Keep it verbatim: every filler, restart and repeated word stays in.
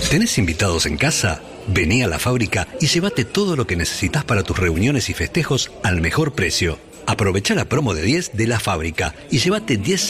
¿Tenés invitados en casa? Vení a La Fábrica y llévate todo lo que necesitas para tus reuniones y festejos al mejor precio. Aprovecha la promo de diez de La Fábrica y llévate diez